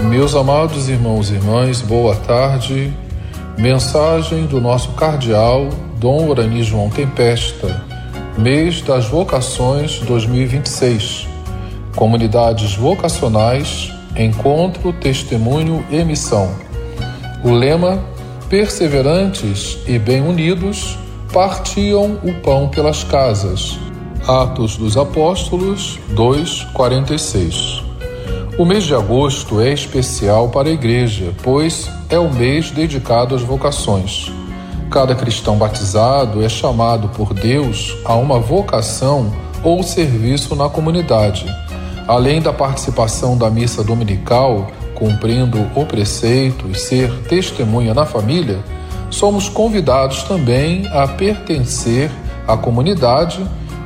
Meus amados irmãos e irmãs, boa tarde. Mensagem do nosso cardeal, Dom Orani João Tempesta, mês das vocações 2026. Comunidades vocacionais, encontro, testemunho e missão. O lema: perseverantes e bem unidos, partiam o pão pelas casas. Atos dos Apóstolos 2:46. O mês de agosto é especial para a Igreja, pois é o mês dedicado às vocações. Cada cristão batizado é chamado por Deus a uma vocação ou serviço na comunidade. Além da participação da missa dominical, cumprindo o preceito e ser testemunha na família, somos convidados também a pertencer à comunidade,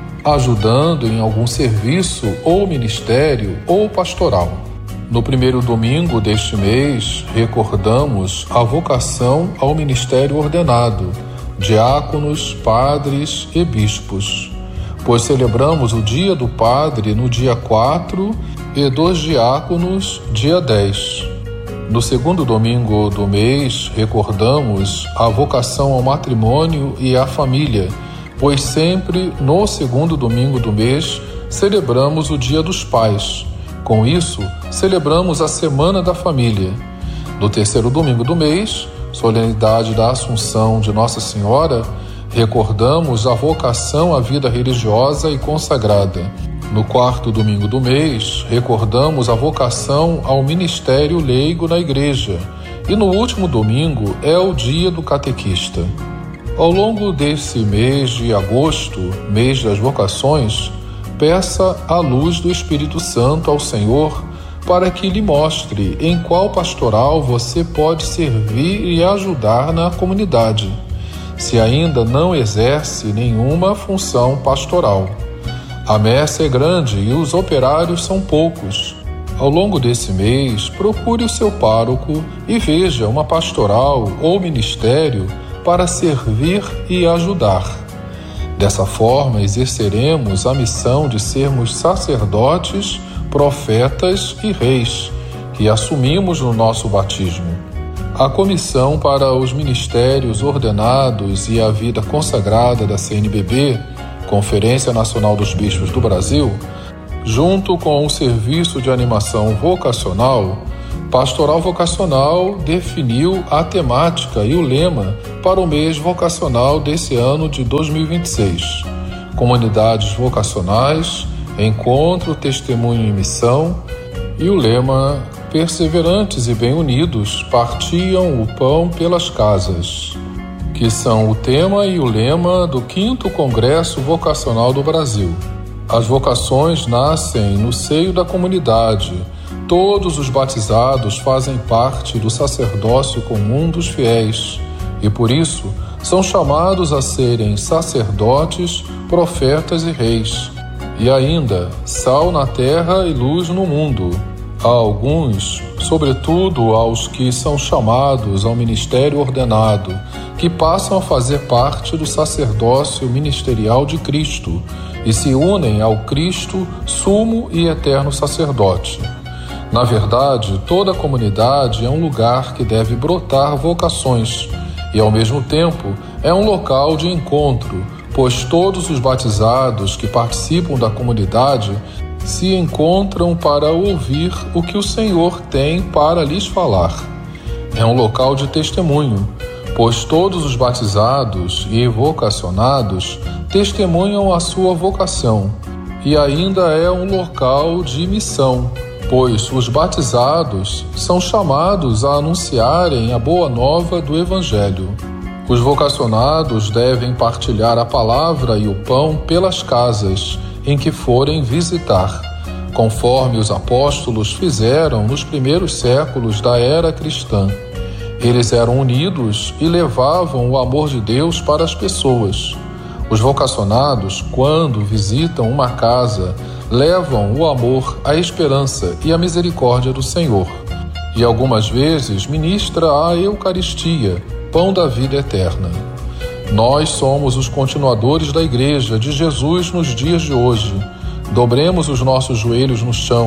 ajudando em algum serviço ou ministério ou pastoral. No primeiro domingo deste mês, recordamos a vocação ao ministério ordenado, diáconos, padres e bispos, pois celebramos o Dia do Padre no dia 4 e dos diáconos, dia 10. No segundo domingo do mês, recordamos a vocação ao matrimônio e à família, pois sempre no segundo domingo do mês celebramos o Dia dos Pais. Com isso, celebramos a Semana da Família. No terceiro domingo do mês, solenidade da Assunção de Nossa Senhora, recordamos a vocação à vida religiosa e consagrada. No quarto domingo do mês, recordamos a vocação ao ministério leigo na Igreja. E no último domingo é o Dia do Catequista. Ao longo desse mês de agosto, mês das vocações, peça a luz do Espírito Santo ao Senhor para que lhe mostre em qual pastoral você pode servir e ajudar na comunidade, se ainda não exerce nenhuma função pastoral. A messe é grande e os operários são poucos. Ao longo desse mês, procure o seu pároco e veja uma pastoral ou ministério para servir e ajudar. Dessa forma, exerceremos a missão de sermos sacerdotes, profetas e reis, que assumimos no nosso batismo. A Comissão para os Ministérios Ordenados e a Vida Consagrada da CNBB, Conferência Nacional dos Bispos do Brasil, junto com o Serviço de Animação Vocacional, Pastoral Vocacional, definiu a temática e o lema para o mês vocacional desse ano de 2026. Comunidades vocacionais, encontro, testemunho e missão, e o lema: perseverantes e bem unidos, partiam o pão pelas casas, que são o tema e o lema do 5º Congresso Vocacional do Brasil. As vocações nascem no seio da comunidade. Todos os batizados fazem parte do sacerdócio comum dos fiéis e, por isso, são chamados a serem sacerdotes, profetas e reis, e ainda sal na terra e luz no mundo. Há alguns, sobretudo aos que são chamados ao ministério ordenado, que passam a fazer parte do sacerdócio ministerial de Cristo e se unem ao Cristo, sumo e eterno sacerdote. Na verdade, toda a comunidade é um lugar que deve brotar vocações e, ao mesmo tempo, é um local de encontro, pois todos os batizados que participam da comunidade se encontram para ouvir o que o Senhor tem para lhes falar. É um local de testemunho, pois todos os batizados e vocacionados testemunham a sua vocação, e ainda é um local de missão, pois os batizados são chamados a anunciarem a boa nova do Evangelho. Os vocacionados devem partilhar a palavra e o pão pelas casas em que forem visitar, conforme os apóstolos fizeram nos primeiros séculos da era cristã. Eles eram unidos e levavam o amor de Deus para as pessoas. Os vocacionados, quando visitam uma casa, levam o amor, a esperança e a misericórdia do Senhor. E algumas vezes ministra a Eucaristia, pão da vida eterna. Nós somos os continuadores da Igreja de Jesus nos dias de hoje. Dobremos os nossos joelhos no chão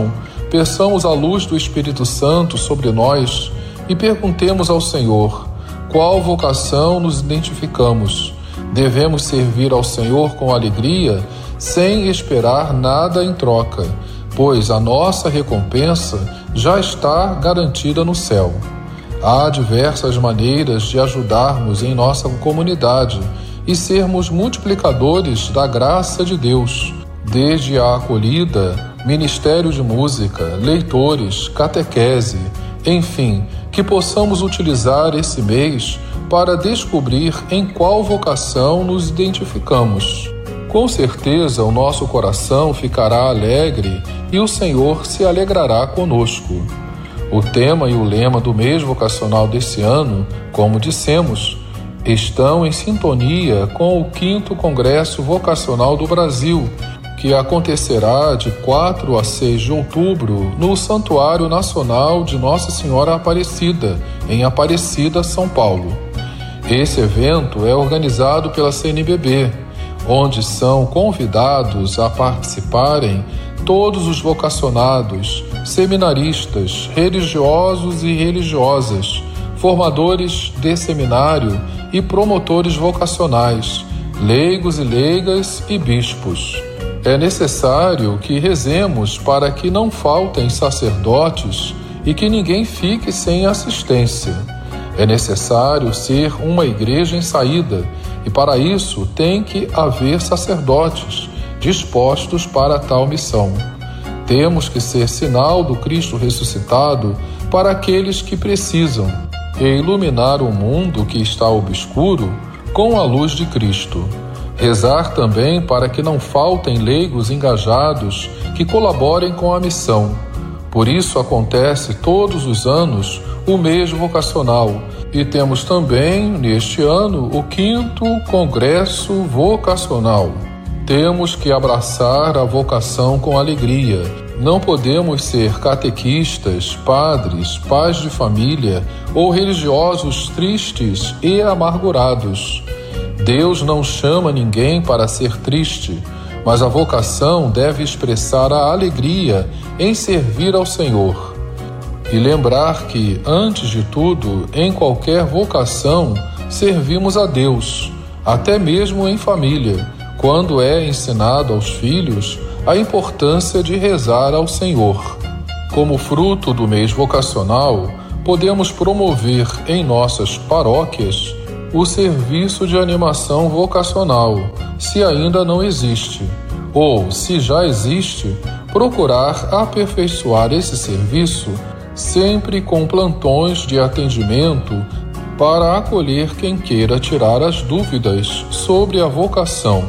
peçamos a luz do Espírito Santo sobre nós e perguntemos ao Senhor: qual vocação nos identificamos? Devemos servir ao Senhor com alegria, sem esperar nada em troca, pois a nossa recompensa já está garantida no céu. Há diversas maneiras de ajudarmos em nossa comunidade e sermos multiplicadores da graça de Deus, desde a acolhida, ministério de música, leitores, catequese, enfim, que possamos utilizar esse mês para descobrir em qual vocação nos identificamos. Com certeza o nosso coração ficará alegre e o Senhor se alegrará conosco. O tema e o lema do mês vocacional desse ano, como dissemos, estão em sintonia com o 5º Congresso Vocacional do Brasil, que acontecerá de 4 a 6 de outubro no Santuário Nacional de Nossa Senhora Aparecida, em Aparecida, São Paulo. Esse evento é organizado pela CNBB, onde são convidados a participarem todos os vocacionados, seminaristas, religiosos e religiosas, formadores de seminário e promotores vocacionais, leigos e leigas e bispos. É necessário que rezemos para que não faltem sacerdotes e que ninguém fique sem assistência. É necessário ser uma igreja em saída e para isso tem que haver sacerdotes dispostos para tal missão. Temos que ser sinal do Cristo ressuscitado para aqueles que precisam e iluminar o mundo que está obscuro com a luz de Cristo. Rezar também para que não faltem leigos engajados que colaborem com a missão. Por isso acontece todos os anos o mês vocacional e temos também, neste ano, o 5º Congresso Vocacional. Temos que abraçar a vocação com alegria. Não podemos ser catequistas, padres, pais de família ou religiosos tristes e amargurados. Deus não chama ninguém para ser triste, mas a vocação deve expressar a alegria em servir ao Senhor. E lembrar que, antes de tudo, em qualquer vocação, servimos a Deus, até mesmo em família, quando é ensinado aos filhos a importância de rezar ao Senhor. Como fruto do mês vocacional, podemos promover em nossas paróquias o serviço de animação vocacional, se ainda não existe, ou, se já existe, procurar aperfeiçoar esse serviço sempre com plantões de atendimento para acolher quem queira tirar as dúvidas sobre a vocação.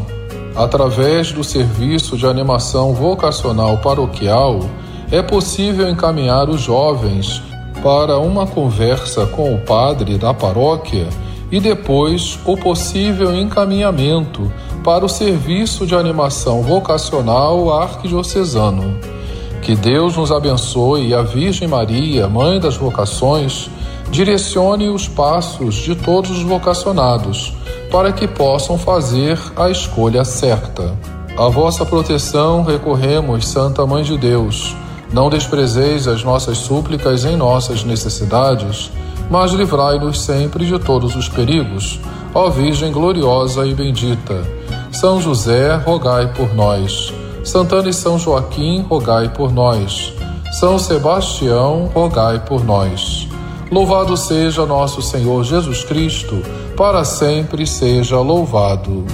Através do serviço de animação vocacional paroquial, é possível encaminhar os jovens para uma conversa com o padre da paróquia e depois o possível encaminhamento para o serviço de animação vocacional arquidiocesano. Que Deus nos abençoe e a Virgem Maria, Mãe das Vocações, direcione os passos de todos os vocacionados para que possam fazer a escolha certa. A vossa proteção recorremos, Santa Mãe de Deus. Não desprezeis as nossas súplicas em nossas necessidades, mas livrai-nos sempre de todos os perigos. Ó Virgem gloriosa e bendita, São José, rogai por nós. Santana e São Joaquim, rogai por nós. São Sebastião, rogai por nós. Louvado seja nosso Senhor Jesus Cristo, para sempre seja louvado.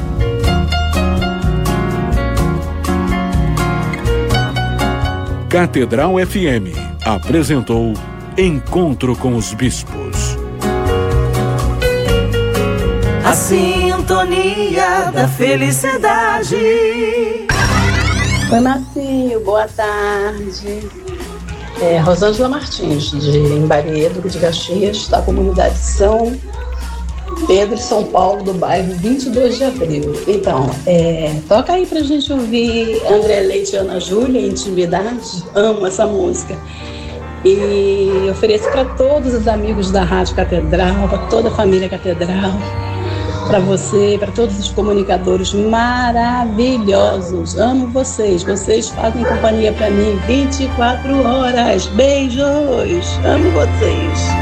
Catedral FM apresentou Encontro com os Bispos. A sintonia da felicidade. Oi, Marcinho, boa tarde. Rosângela Martins, de Embaredo, Duque de Caxias, da comunidade São Pedro e São Paulo, do bairro 22 de Abril. Então, toca aí pra gente ouvir André Leite e Ana Júlia, Intimidade. Amo essa música. E ofereço para todos os amigos da Rádio Catedral, para toda a família Catedral, para você, para todos os comunicadores maravilhosos. Amo vocês. Vocês fazem companhia para mim 24 horas. Beijos. Amo vocês.